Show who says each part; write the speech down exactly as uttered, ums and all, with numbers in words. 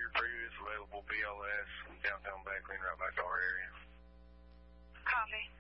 Speaker 1: your previous available B L S in downtown Beckley and right back to our area.
Speaker 2: Copy.